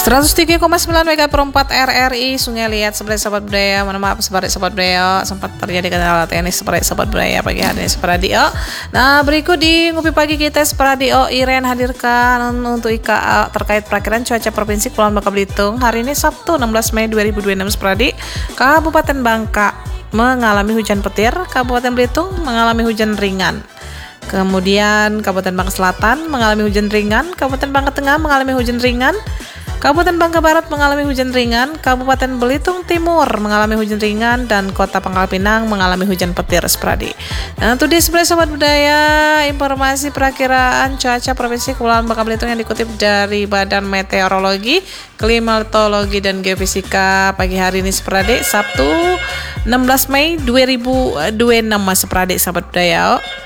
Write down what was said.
103,9 Mega per 4 RRI Sungai Liat seperti sahabat budaya. Mohon maaf seperti sahabat budaya, sempat terjadi kendala teknis seperti sahabat budaya pagi hari ini seperti radio. Nah, berikut di Ngopi Pagi kita seperti radio Iren hadirkan untuk IKA terkait perakiran cuaca Provinsi Kepulauan Bangka Belitung hari ini Sabtu 16 Mei 2026 seperti Kabupaten Bangka mengalami hujan petir, Kabupaten Belitung mengalami hujan ringan. Kemudian Kabupaten Bangka Selatan mengalami hujan ringan, Kabupaten Bangka Tengah mengalami hujan ringan, Kabupaten Bangka Barat mengalami hujan ringan, Kabupaten Belitung Timur mengalami hujan ringan, dan Kota Pangkal Pinang mengalami hujan petir seperti. Nah, itu dia sebenarnya sahabat budaya informasi perakiraan cuaca Provinsi Kepulauan Bangka Belitung yang dikutip dari Badan Meteorologi, Klimatologi dan Geofisika pagi hari ini seperti Sabtu 16 Mei 2026 seperti sahabat budaya.